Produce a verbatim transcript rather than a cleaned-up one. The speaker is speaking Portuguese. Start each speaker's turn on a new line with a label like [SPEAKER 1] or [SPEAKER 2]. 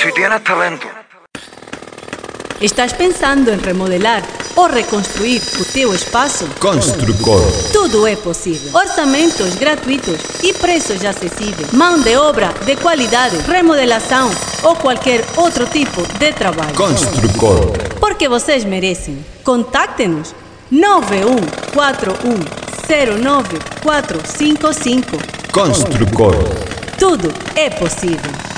[SPEAKER 1] si tienes talento.
[SPEAKER 2] Estás pensando em remodelar ou reconstruir o teu espaço?
[SPEAKER 3] Construcor.
[SPEAKER 2] Tudo é possível. Orçamentos gratuitos e preços acessíveis. Mão de obra de qualidade, remodelação ou qualquer outro tipo de trabalho.
[SPEAKER 3] Construcor.
[SPEAKER 2] Porque vocês merecem. Contacte-nos nove um quatro um zero nove quatro cinco cinco.
[SPEAKER 3] Construcor.
[SPEAKER 2] Tudo é possível.